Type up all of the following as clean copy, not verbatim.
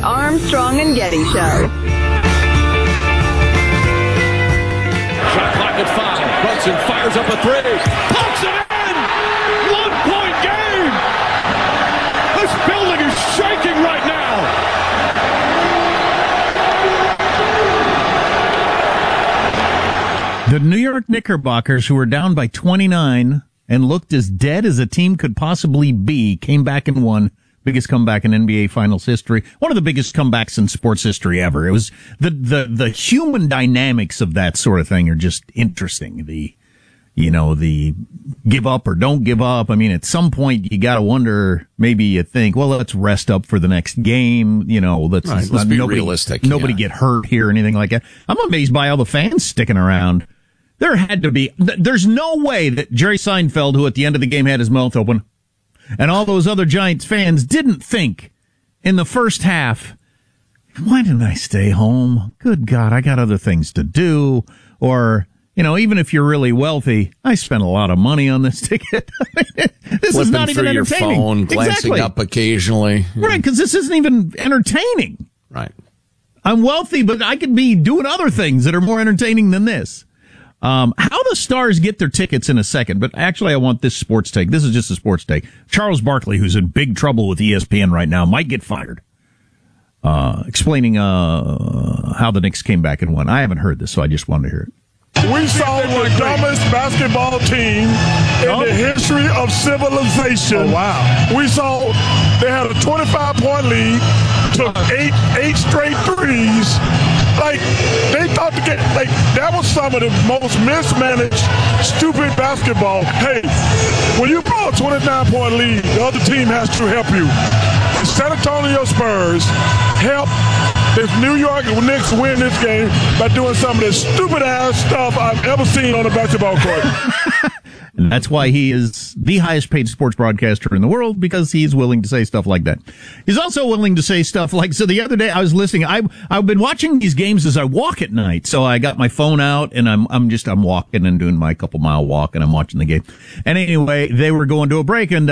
Armstrong and Getty Show. Shot clock at 5. Brunson fires up a 3. Pumps it in! 1-point game! This building is shaking right now! The New York Knickerbockers, who were down by 29 and looked as dead as a team could possibly be, came back and won. Biggest comeback in NBA Finals history. One of the biggest comebacks in sports history ever. It was the human dynamics of that sort of thing are just interesting. The give up or don't give up. I mean, at some point you got to wonder, maybe you think, well, let's rest up for the next game. Let's be realistic. Nobody get hurt here or anything like that. I'm amazed by all the fans sticking around. There's no way that Jerry Seinfeld, who at the end of the game had his mouth open, and all those other Giants fans didn't think in the first half, why didn't I stay home? Good God, I got other things to do. Or, even if you're really wealthy, I spent a lot of money on this ticket. This is not even entertaining. Your phone, glancing up occasionally. Right, because this isn't even entertaining. Right. I'm wealthy, but I could be doing other things that are more entertaining than this. How the Stars get their tickets in a second, but actually I want this sports take. This is just a sports take. Charles Barkley, who's in big trouble with ESPN right now, might get fired. Explaining how the Knicks came back and won. I haven't heard this, so I just wanted to hear it. We saw the dumbest basketball team in the history of civilization. Oh, wow. We saw they had a 25-point lead, took eight straight threes. They thought that was some of the most mismanaged, stupid basketball. Hey, when you blow a 29-point lead, the other team has to help you. The San Antonio Spurs help the New York Knicks win this game by doing some of the stupid-ass stuff I've ever seen on a basketball court. And that's why he is the highest paid sports broadcaster in the world, because he's willing to say stuff like that. He's also willing to say stuff like, so the other day I was listening, I've been watching these games as I walk at night. So I got my phone out and I'm walking and doing my couple mile walk and I'm watching the game. And anyway, they were going to a break and,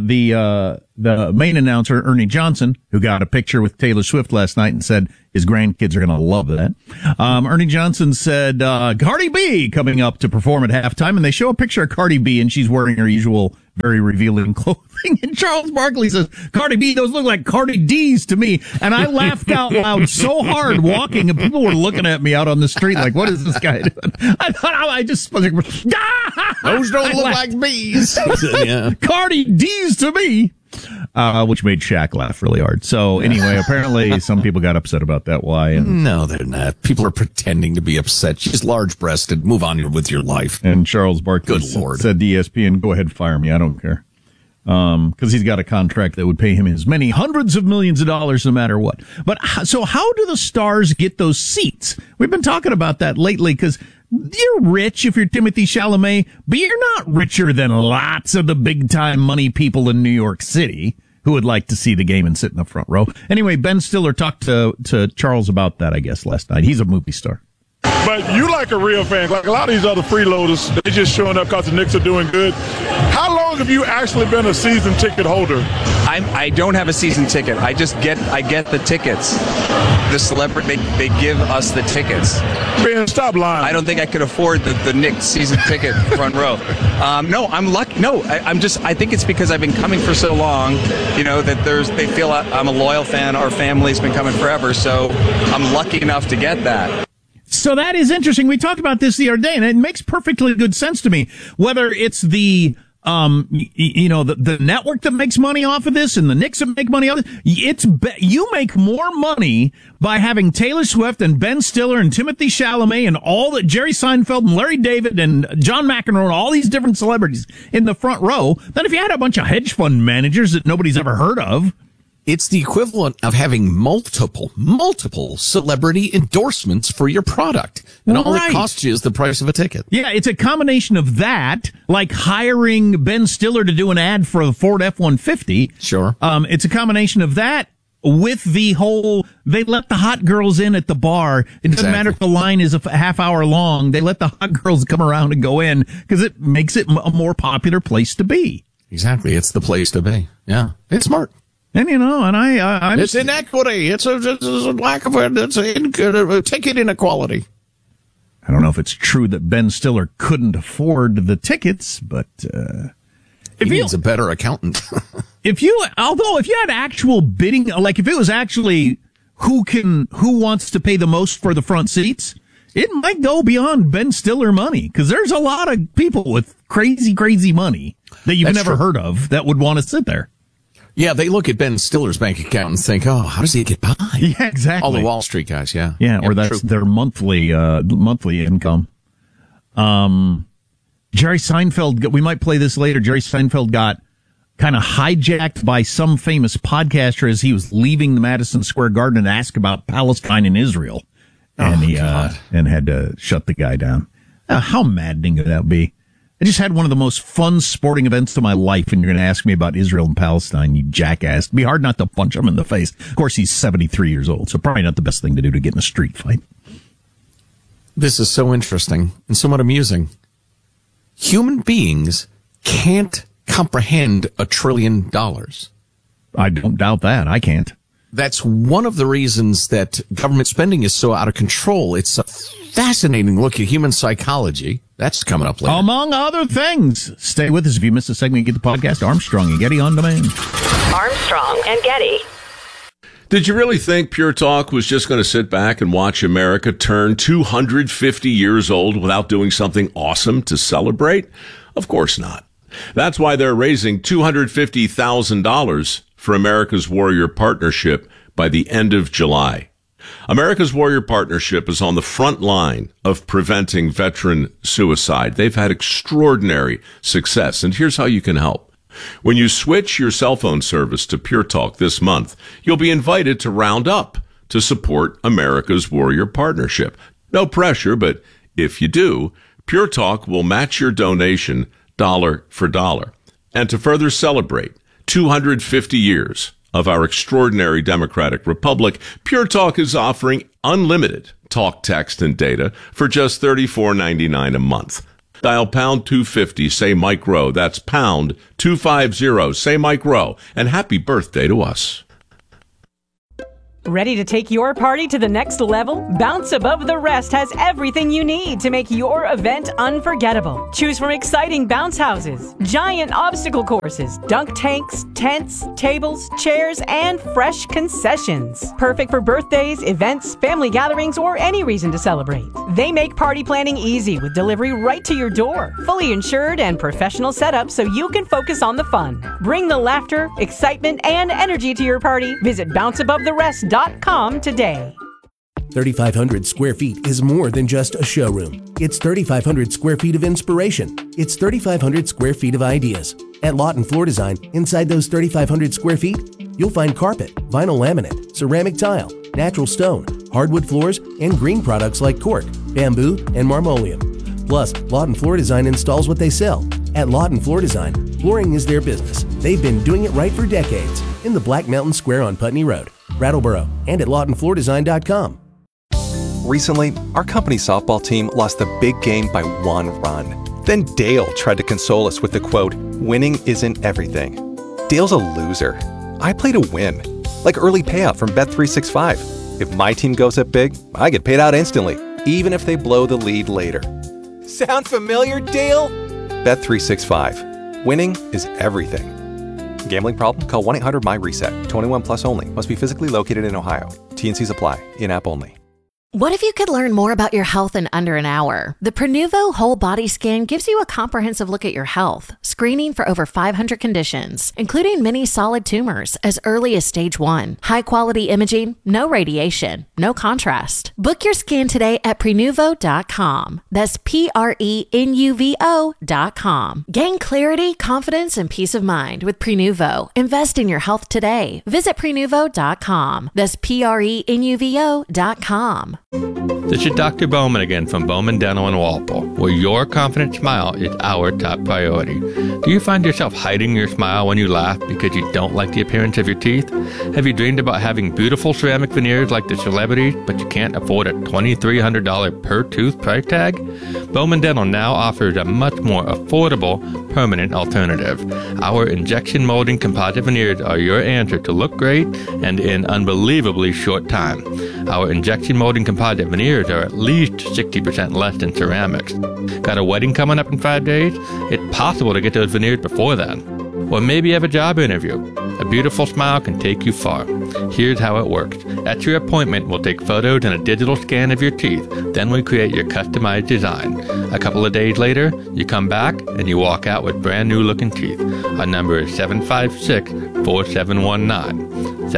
the main announcer, Ernie Johnson, who got a picture with Taylor Swift last night and said his grandkids are going to love that. Ernie Johnson said, Cardi B coming up to perform at halftime, and they show a picture of Cardi B and she's wearing her usual very revealing clothing. And Charles Barkley says, Cardi B, those look like Cardi D's to me. And I laughed out loud so hard walking, and people were looking at me out on the street like, what is this guy doing? I thought I just was like, those don't look like bees. Yeah. Cardi D's to me. Which made Shaq laugh really hard. So anyway, apparently some people got upset about that. Why? And no, they're not. People are pretending to be upset. She's large-breasted. Move on with your life. And Charles Barkley said to ESPN, go ahead, fire me. I don't care. Because he's got a contract that would pay him as many hundreds of millions of dollars no matter what. But so how do the Stars get those seats? We've been talking about that lately because you're rich if you're Timothée Chalamet, but you're not richer than lots of the big-time money people in New York City who would like to see the game and sit in the front row. Anyway, Ben Stiller talked to Charles about that, I guess, last night. He's a movie star. But you like a real fan. Like a lot of these other freeloaders, they're just showing up because the Knicks are doing good. How long have you actually been a season ticket holder? I don't have a season ticket. I get the tickets. The celebrity, they give us the tickets. Ben, stop lying. I don't think I could afford the Knicks season ticket front row. No, I'm lucky. No, I think it's because I've been coming for so long, that they feel I'm a loyal fan. Our family's been coming forever, so I'm lucky enough to get that. So that is interesting. We talked about this the other day, and it makes perfectly good sense to me. Whether it's the network that makes money off of this and the Knicks that make money off of it, you make more money by having Taylor Swift and Ben Stiller and Timothée Chalamet and all that Jerry Seinfeld and Larry David and John McEnroe and all these different celebrities in the front row than if you had a bunch of hedge fund managers that nobody's ever heard of. It's the equivalent of having multiple celebrity endorsements for your product. And all it costs you is the price of a ticket. Yeah, it's a combination of that, like hiring Ben Stiller to do an ad for the Ford F-150. Sure. It's a combination of that with the whole, they let the hot girls in at the bar. It doesn't matter if the line is a half hour long. They let the hot girls come around and go in because it makes it a more popular place to be. Exactly. It's the place to be. Yeah. It's smart. And, I'm it's inequity. It's a lack of a ticket inequality. I don't know if it's true that Ben Stiller couldn't afford the tickets, but he needs a better accountant. if you had actual bidding, like if it was actually who wants to pay the most for the front seats, it might go beyond Ben Stiller money, because there's a lot of people with crazy money that you've never heard of that would want to sit there. Yeah, they look at Ben Stiller's bank account and think, "Oh, how does he get by?" Yeah, exactly. All the Wall Street guys, yeah, or that's their monthly income. Jerry Seinfeld. We might play this later. Jerry Seinfeld got kind of hijacked by some famous podcaster as he was leaving the Madison Square Garden and asked about Palestine and Israel, and he and had to shut the guy down. How maddening would that be? I just had one of the most fun sporting events of my life, and you're going to ask me about Israel and Palestine, you jackass. It'd be hard not to punch him in the face. Of course, he's 73 years old, so probably not the best thing to do to get in a street fight. This is so interesting and somewhat amusing. Human beings can't comprehend $1 trillion. I don't doubt that. I can't. That's one of the reasons that government spending is so out of control. It's a fascinating look at human psychology. That's coming up later. Among other things. Stay with us. If you missed a segment, you get the podcast Armstrong and Getty on demand. Armstrong and Getty. Did you really think Pure Talk was just going to sit back and watch America turn 250 years old without doing something awesome to celebrate? Of course not. That's why they're raising $250,000 for America's Warrior Partnership by the end of July. America's Warrior Partnership is on the front line of preventing veteran suicide. They've had extraordinary success, and here's how you can help. When you switch your cell phone service to Pure Talk this month, you'll be invited to round up to support America's Warrior Partnership. No pressure, but if you do, Pure Talk will match your donation dollar for dollar. And to further celebrate 250 years of our extraordinary democratic republic, Pure Talk is offering unlimited talk, text, and data for just $34.99 a month. Dial pound 250, say Mike Rowe. That's pound 250, say Mike Rowe. And happy birthday to us. Ready to take your party to the next level? Bounce Above the Rest has everything you need to make your event unforgettable. Choose from exciting bounce houses, giant obstacle courses, dunk tanks, tents, tables, chairs, and fresh concessions. Perfect for birthdays, events, family gatherings, or any reason to celebrate. They make party planning easy with delivery right to your door. Fully insured and professional setup so you can focus on the fun. Bring the laughter, excitement, and energy to your party. Visit bounceabovetherest.com today. 3,500 square feet is more than just a showroom. It's 3,500 square feet of inspiration. It's 3,500 square feet of ideas. At Lawton Floor Design, inside those 3,500 square feet, you'll find carpet, vinyl laminate, ceramic tile, natural stone, hardwood floors, and green products like cork, bamboo, and marmoleum. Plus, Lawton Floor Design installs what they sell. At Lawton Floor Design, flooring is their business. They've been doing it right for decades in the Black Mountain Square on Putney Road, Brattleboro, and at LawtonFloorDesign.com. Recently, our company's softball team lost the big game by 1 run. Then Dale tried to console us with the quote, "Winning isn't everything." Dale's a loser. I play to win, like early payout from Bet365. If my team goes up big, I get paid out instantly, even if they blow the lead later. Sound familiar, Dale? Bet365. Winning is everything. Gambling problem? Call 1-800-MY-RESET. 21 plus only. Must be physically located in Ohio. T&Cs apply. In-app only. What if you could learn more about your health in under an hour? The Prenuvo Whole Body Scan gives you a comprehensive look at your health, screening for over 500 conditions, including many solid tumors as early as stage 1. High-quality imaging, no radiation, no contrast. Book your scan today at Prenuvo.com. That's Prenuvo.com. Gain clarity, confidence, and peace of mind with Prenuvo. Invest in your health today. Visit Prenuvo.com. That's Prenuvo.com. This is Dr. Bowman again from Bowman Dental in Walpole, where your confident smile is our top priority. Do you find yourself hiding your smile when you laugh because you don't like the appearance of your teeth? Have you dreamed about having beautiful ceramic veneers like the celebrities, but you can't afford a $2,300 per tooth price tag? Bowman Dental now offers a much more affordable, permanent alternative. Our injection molding composite veneers are your answer to look great and in unbelievably short time. Our injection molding composite veneers are at least 60% less than ceramics. Got a wedding coming up in 5 days? It's possible to get those veneers before then. Or maybe you have a job interview. A beautiful smile can take you far. Here's how it works. At your appointment, we'll take photos and a digital scan of your teeth. Then we create your customized design. A couple of days later, you come back and you walk out with brand new looking teeth. Our number is 756-4719.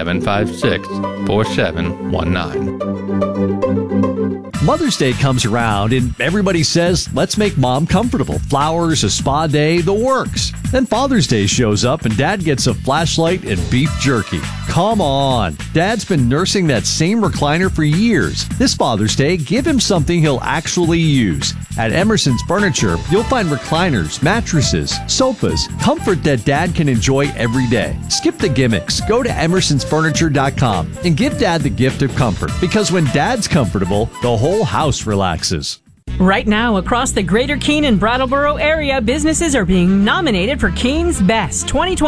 756-4719. Mother's Day comes around and everybody says, let's make mom comfortable. Flowers, a spa day, the works. Then Father's Day shows up and dad gets a flashlight and beef jerky. Come on. Dad's been nursing that same recliner for years. This Father's Day, give him something he'll actually use. At Emerson's Furniture, you'll find recliners, mattresses, sofas, comfort that dad can enjoy every day. Skip the gimmicks. Go to emersonsfurniture.com and give dad the gift of comfort. Because when dad's comfortable, the whole house relaxes. Right now, across the greater Keene and Brattleboro area, businesses are being nominated for Keene's Best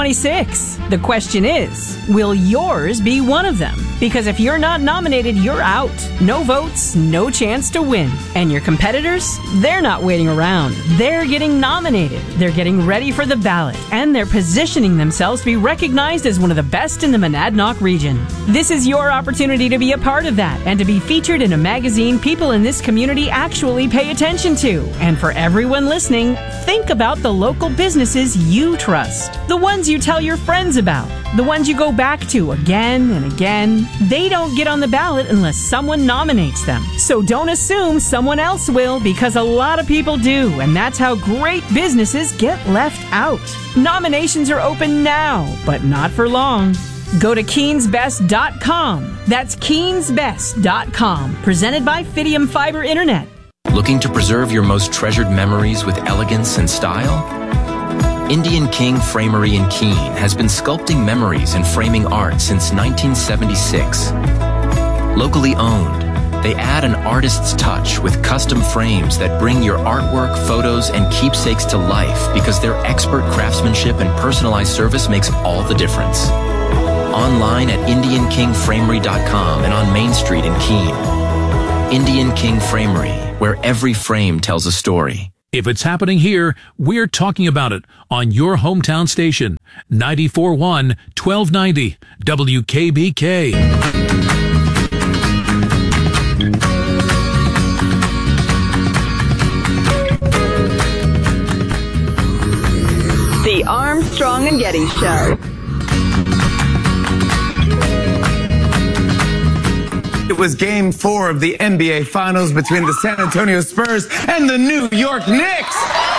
2026. The question is, will yours be one of them? Because if you're not nominated, you're out. No votes, no chance to win. And your competitors? They're not waiting around. They're getting nominated. They're getting ready for the ballot. And they're positioning themselves to be recognized as one of the best in the Monadnock region. This is your opportunity to be a part of that and to be featured in a magazine people in this community actually pay attention to. And for everyone listening, think about the local businesses you trust. The ones you tell your friends about. The ones you go back to again and again. They don't get on the ballot unless someone nominates them. So don't assume someone else will, because a lot of people do, and that's how great businesses get left out. Nominations are open now, but not for long. Go to KeensBest.com. That's KeensBest.com. Presented by Fidium Fiber Internet. Looking to preserve your most treasured memories with elegance and style? Indian King Framery in Keene has been sculpting memories and framing art since 1976. Locally owned, they add an artist's touch with custom frames that bring your artwork, photos, and keepsakes to life because their expert craftsmanship and personalized service makes all the difference. Online at IndianKingFramery.com and on Main Street in Keene. Indian King Framery, where every frame tells a story. If it's happening here, we're talking about it on your hometown station, 94.1 1290 WKBK. The Armstrong and Getty Show. It was Game 4 of the NBA Finals between the San Antonio Spurs and the New York Knicks.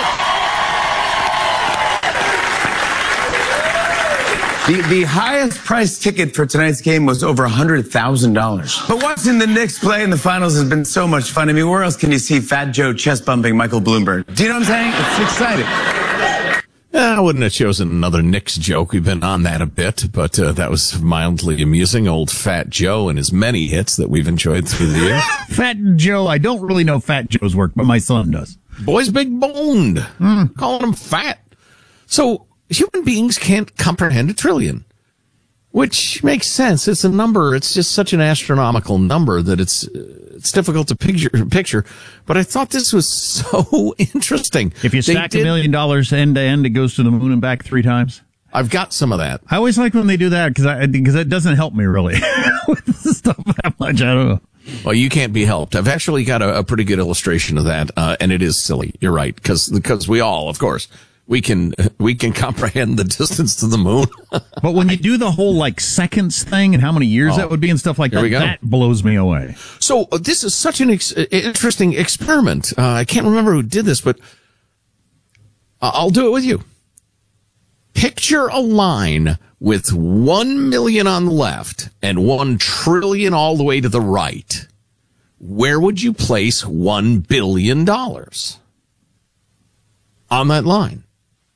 The highest price ticket for tonight's game was over $100,000. But watching the Knicks play in the finals has been so much fun. I mean, where else can you see Fat Joe chest bumping Michael Bloomberg? Do you know what I'm saying? It's exciting. I wouldn't have chosen another Knicks joke. We've been on that a bit, but that was mildly amusing. Old Fat Joe and his many hits that we've enjoyed through the years. Fat Joe, I don't really know Fat Joe's work, but my son does. Boy's big boned. Calling him fat. So human beings can't comprehend a trillion, which makes sense. It's a number. It's just such an astronomical number that it's difficult to picture. But I thought this was so interesting. If you stack $1 million end to end, it goes to the moon and back 3 times. I've got some of that. I always like when they do that because it doesn't help me really with the stuff that much. I don't know. Well, you can't be helped. I've actually got a pretty good illustration of that, and it is silly. You're right, because we all, of course, we can comprehend the distance to the moon. But when you do the whole seconds thing and how many years that would be and stuff like that, that blows me away. So this is such an interesting experiment. I can't remember who did this, but I'll do it with you. Picture a line with 1 million on the left and 1 trillion all the way to the right. where would you place $1 billion on that line?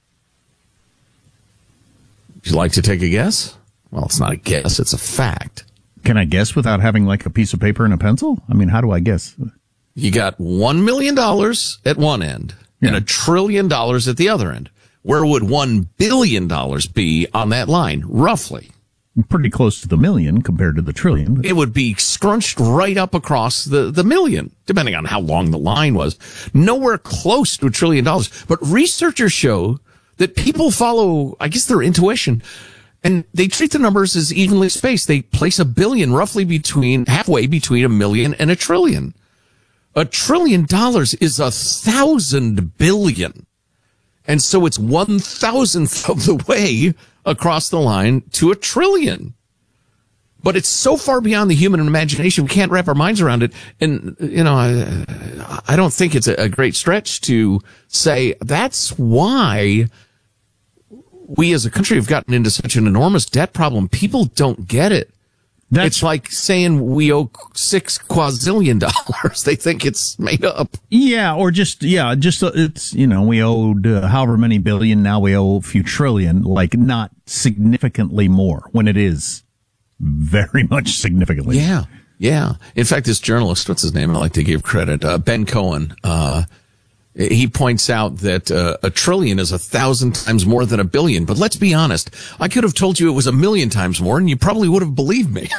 Would you like to take a guess? Well, it's not a guess. It's a fact. Can I guess without having like a piece of paper and a pencil? I mean, how do I guess? You got $1 million at one end and $1 trillion at the other end. Where would $1 billion be on that line, roughly? Pretty close to the million compared to the trillion. But. It would be scrunched right up across the million, depending on how long the line was. Nowhere close to $1 trillion. But researchers show that people follow, I guess, their intuition, and they treat the numbers as evenly spaced. They place $1 billion roughly halfway between $1 million and $1 trillion. $1 trillion is 1,000 billion. And so it's 1,000th of the way across the line to $1 trillion. But it's so far beyond the human imagination, we can't wrap our minds around it. And, you know, I don't think it's a great stretch to say that's why we as a country have gotten into such an enormous debt problem. People don't get it. It's like saying we owe $6 quadrillion. They think it's made up. Yeah, or it's, you know, we owed however many billion, now we owe a few trillion, like not significantly more when it is very much significantly. Yeah, yeah. In fact, this journalist, what's his name? I like to give credit, Ben Cohen, he points out that $1 trillion is 1,000 times more than $1 billion. But let's be honest, I could have told you it was 1,000,000 times more, and you probably would have believed me.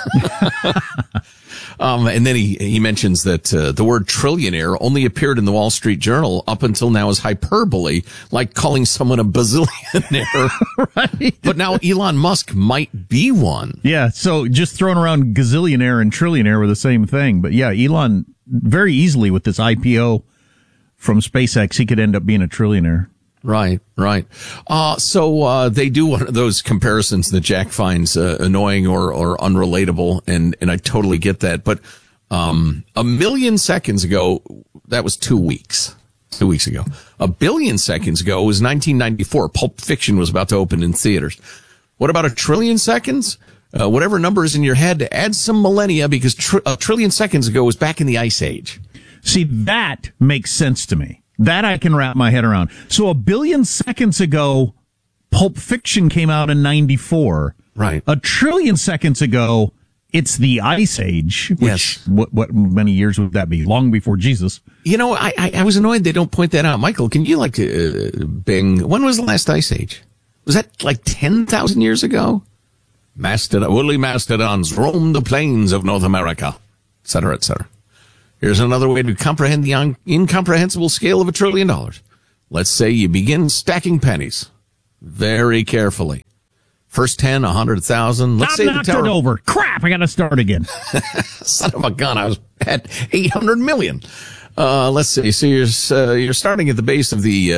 And then he mentions that the word trillionaire only appeared in the Wall Street Journal up until now as hyperbole, like calling someone a bazillionaire. Right. But now Elon Musk might be one. Yeah, so just throwing around gazillionaire and trillionaire were the same thing. But yeah, Elon, very easily with this IPO from SpaceX, he could end up being a trillionaire. Right, right. So they do one of those comparisons that Jack finds annoying or unrelatable, and I totally get that. But 1 million seconds ago, that was 2 weeks. 2 weeks ago. 1 billion seconds ago was 1994. Pulp Fiction was about to open in theaters. What about 1 trillion seconds? Whatever number is in your head, add some millennia, because 1 trillion seconds ago was back in the Ice Age. See, that makes sense to me. That I can wrap my head around. So 1 billion seconds ago, Pulp Fiction came out in 94. Right. 1 trillion seconds ago, it's the Ice Age. Which, yes. What many years would that be? Long before Jesus. You know, I was annoyed they don't point that out. Michael, can you bing? When was the last Ice Age? Was that like 10,000 years ago? Woolly mastodons roamed the plains of North America, et cetera, et cetera. Here's another way to comprehend the incomprehensible scale of $1 trillion. Let's say you begin stacking pennies very carefully. First 10, 100,000. Let's say the tower. It over. Crap! I got to start again. Son of a gun! I was at 800 million. Let's see. So you're starting at the base of the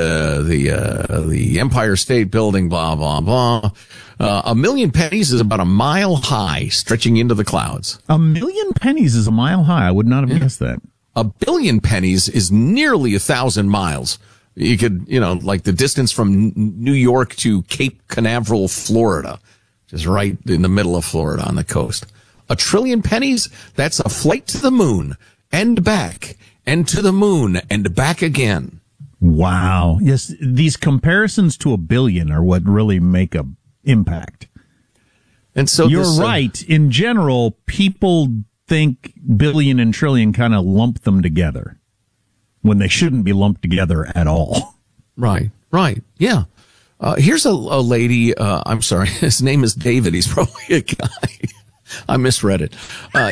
Empire State Building. Blah blah blah. 1 million pennies is about a mile high, stretching into the clouds. 1 million pennies is a mile high. I would not have guessed that. 1 billion pennies is nearly 1,000 miles. You could, like the distance from New York to Cape Canaveral, Florida, just right in the middle of Florida on the coast. 1 trillion pennies, that's a flight to the moon and back, and to the moon and back again. Wow. Yes, these comparisons to 1 billion are what really make a impact. And so you're right. In general, people think billion and trillion kind of lump them together when they shouldn't be lumped together at all. Right. Yeah. Here's a lady. I'm sorry. His name is David. He's probably a guy. I misread it.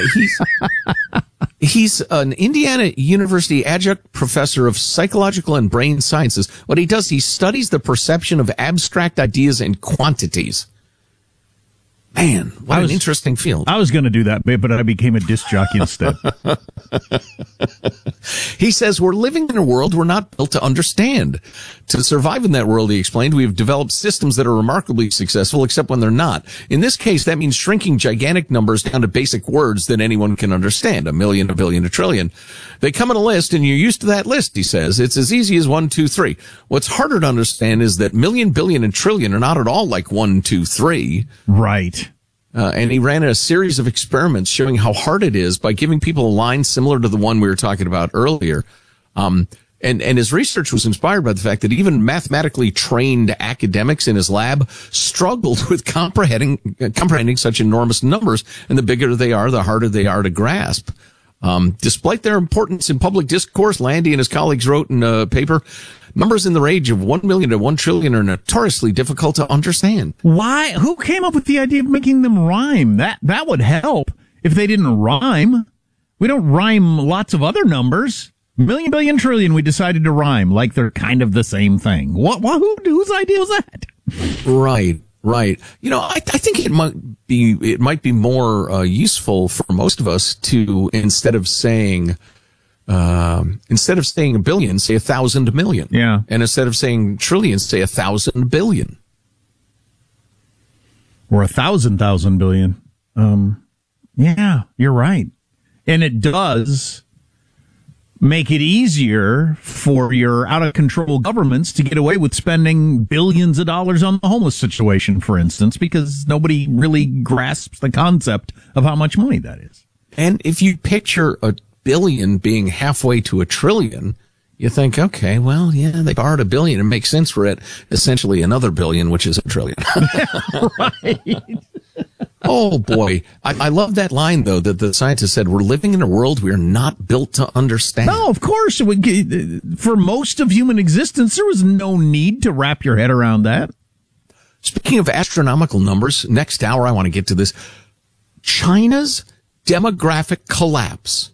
He's an Indiana University adjunct professor of psychological and brain sciences. What he does, he studies the perception of abstract ideas and quantities. Man, what an interesting field. I was going to do that, but I became a disc jockey instead. He says we're living in a world we're not built to understand. To survive in that world, he explained, we've developed systems that are remarkably successful, except when they're not. In this case, that means shrinking gigantic numbers down to basic words that anyone can understand. 1 million, 1 billion, 1 trillion. They come in a list, and you're used to that list, he says. It's as easy as 1, 2, 3. What's harder to understand is that million, billion, and trillion are not at all like 1, 2, 3. Right. and he ran a series of experiments showing how hard it is by giving people a line similar to the one we were talking about earlier. And his research was inspired by the fact that even mathematically trained academics in his lab struggled with comprehending such enormous numbers. And the bigger they are, the harder they are to grasp. Despite their importance in public discourse, Landy and his colleagues wrote in a paper, numbers in the range of 1 million to 1 trillion are notoriously difficult to understand. Why? Who came up with the idea of making them rhyme? That would help if they didn't rhyme. We don't rhyme lots of other numbers. Million, billion, trillion, we decided to rhyme like they're kind of the same thing. Whose idea was that? Right. You know, I think it might be more useful for most of us to, instead of saying a billion, say 1,000 million. Yeah. And instead of saying trillion, say 1,000 billion. Or 1,000 billion. Yeah, you're right. And it does make it easier for your out-of-control governments to get away with spending billions of dollars on the homeless situation, for instance, because nobody really grasps the concept of how much money that is. And if you picture a billion being halfway to a trillion, you think, okay, well, yeah, they borrowed $1 billion. It makes sense for it. Essentially another billion, which is $1 trillion. Right. Oh, boy. I love that line, though, that the scientist said, we're living in a world we are not built to understand. No, of course. For most of human existence, there was no need to wrap your head around that. Speaking of astronomical numbers, next hour I want to get to this. China's demographic collapse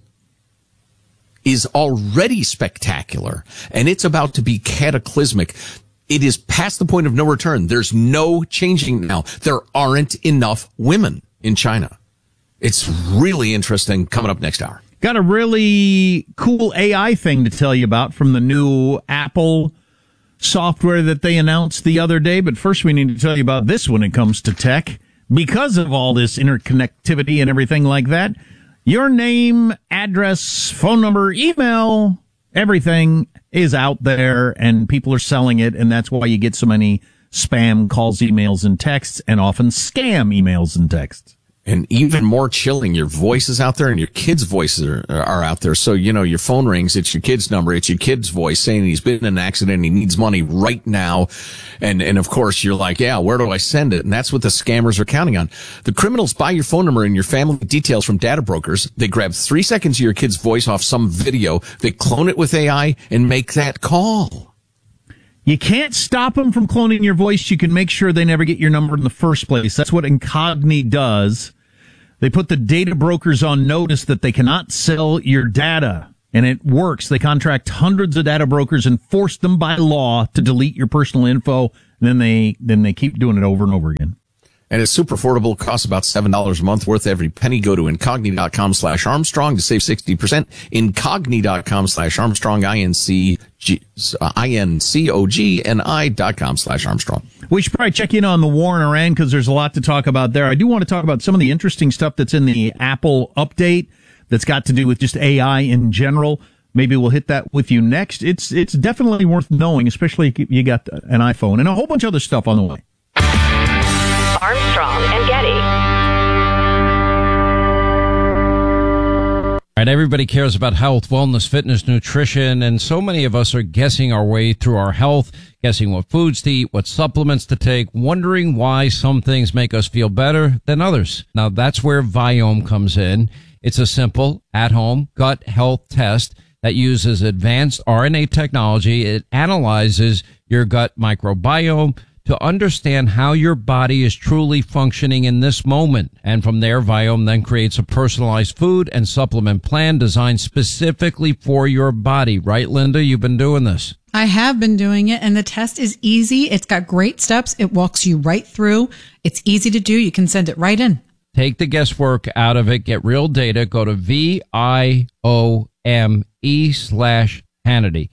is already spectacular, and it's about to be cataclysmic. It is past the point of no return. There's no changing now. There aren't enough women in China. It's really interesting coming up next hour. Got a really cool AI thing to tell you about from the new Apple software that they announced the other day. But first we need to tell you about this when it comes to tech. Because of all this interconnectivity and everything like that, your name, address, phone number, email, everything is out there and people are selling it. And that's why you get so many spam calls, emails, and texts, and often scam emails and texts. And even more chilling, your voice is out there and your kid's voices are out there. So, you know, your phone rings, it's your kid's number, it's your kid's voice saying he's been in an accident, he needs money right now. And of course you're like, yeah, where do I send it? And that's what the scammers are counting on. The criminals buy your phone number and your family details from data brokers. They grab 3 seconds of your kid's voice off some video. They clone it with AI and make that call. You can't stop them from cloning your voice. You can make sure they never get your number in the first place. That's what Incogni does. They put the data brokers on notice that they cannot sell your data, and it works. They contract hundreds of data brokers and force them by law to delete your personal info. And then they keep doing it over and over again. And it's super affordable. It costs about $7 a month, worth every penny. Go to incogni.com/Armstrong to save 60%. Incogni.com/Armstrong, INCOGNI.com/Armstrong. We should probably check in on the war in Iran because there's a lot to talk about there. I do want to talk about some of the interesting stuff that's in the Apple update that's got to do with just AI in general. Maybe we'll hit that with you next. It's definitely worth knowing, especially if you got an iPhone and a whole bunch of other stuff on the way. Armstrong and Getty. All right, everybody cares about health, wellness, fitness, nutrition, and so many of us are guessing our way through our health, guessing what foods to eat, what supplements to take, wondering why some things make us feel better than others. Now, that's where Viome comes in. It's a simple, at-home gut health test that uses advanced RNA technology. It analyzes your gut microbiome to understand how your body is truly functioning in this moment. And from there, Viome then creates a personalized food and supplement plan designed specifically for your body. Right, Linda? You've been doing this. I have been doing it, and the test is easy. It's got great steps. It walks you right through. It's easy to do. You can send it right in. Take the guesswork out of it. Get real data. Go to VIOME/Hannity.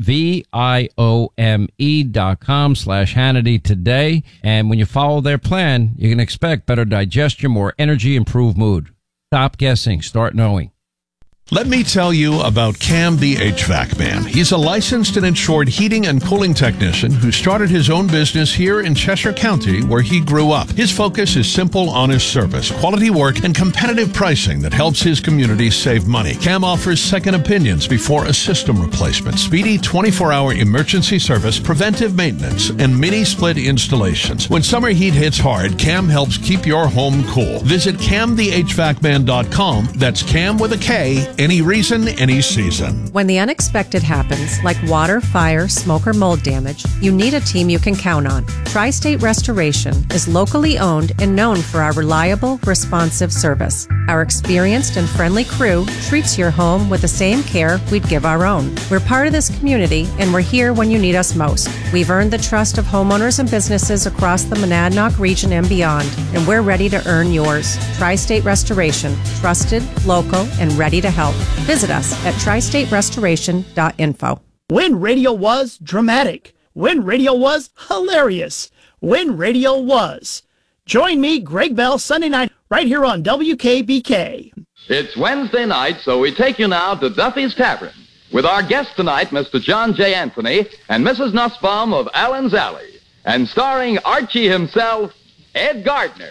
VIOME.com/Hannity today. And when you follow their plan, you can expect better digestion, more energy, improved mood. Stop guessing. Start knowing. Let me tell you about Cam the HVAC Man. He's a licensed and insured heating and cooling technician who started his own business here in Cheshire County, where he grew up. His focus is simple, honest service, quality work, and competitive pricing that helps his community save money. Cam offers second opinions before a system replacement, speedy 24-hour emergency service, preventive maintenance, and mini-split installations. When summer heat hits hard, Cam helps keep your home cool. Visit CamTheHVACman.com. That's Cam with a K. Any reason, any season. When the unexpected happens, like water, fire, smoke, or mold damage, you need a team you can count on. Tri-State Restoration is locally owned and known for our reliable, responsive service. Our experienced and friendly crew treats your home with the same care we'd give our own. We're part of this community, and we're here when you need us most. We've earned the trust of homeowners and businesses across the Monadnock region and beyond, and we're ready to earn yours. Tri-State Restoration, trusted, local, and ready to help. Visit us at tristaterestoration.info. When radio was dramatic. When radio was hilarious. When radio was. Join me, Greg Bell, Sunday night, right here on WKBK. It's Wednesday night, so we take you now to Duffy's Tavern with our guest tonight, Mr. John J. Anthony and Mrs. Nussbaum of Allen's Alley, and starring Archie himself, Ed Gardner.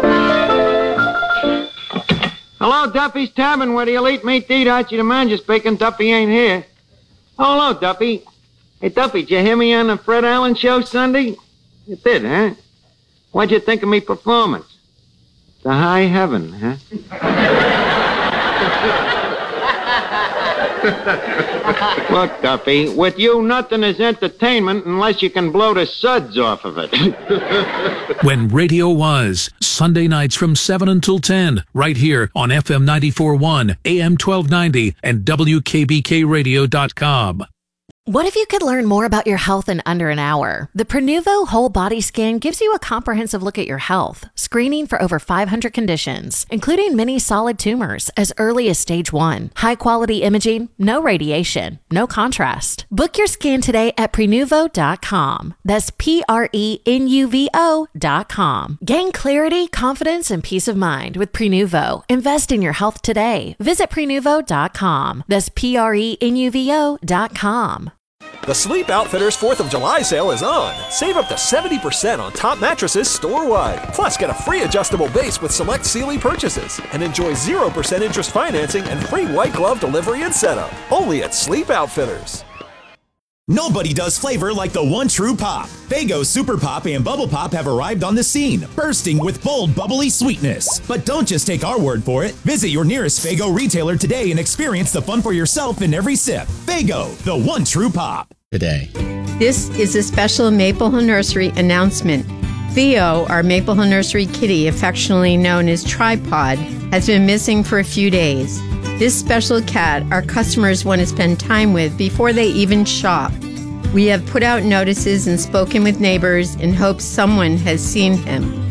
Hello, Duffy's Tavern, where the elite meat to eat. Archie the manager speaking. Duffy ain't here. Oh, hello, Duffy. Hey, Duffy, did you hear me on the Fred Allen show Sunday? You did, huh? What'd you think of me performance? To high heaven, huh? Look, Duffy, with you, nothing is entertainment unless you can blow the suds off of it. When radio was, Sunday nights from 7 until 10, right here on FM 94.1, AM 1290, and WKBKRadio.com. What if you could learn more about your health in under an hour? The Prenuvo Whole Body Scan gives you a comprehensive look at your health, screening for over 500 conditions, including many solid tumors as early as stage 1. High-quality imaging, no radiation, no contrast. Book your scan today at Prenuvo.com. That's Prenuvo.com. Gain clarity, confidence, and peace of mind with Prenuvo. Invest in your health today. Visit Prenuvo.com. That's Prenuvo.com. The Sleep Outfitters 4th of July sale is on. Save up to 70% on top mattresses store-wide. Plus, get a free adjustable base with select Sealy purchases. And enjoy 0% interest financing and free white glove delivery and setup. Only at Sleep Outfitters. Nobody does flavor like the one true pop. Faygo Super Pop and Bubble Pop have arrived on the scene, bursting with bold, bubbly sweetness. But don't just take our word for it. Visit your nearest Faygo retailer today and experience the fun for yourself in every sip. Faygo, the one true pop. Today. This is a special Maple Hill Nursery announcement. Theo, our Maple Hill Nursery kitty, affectionately known as Tripod, has been missing for a few days. This special cat our customers want to spend time with before they even shop. We have put out notices and spoken with neighbors in hopes someone has seen him.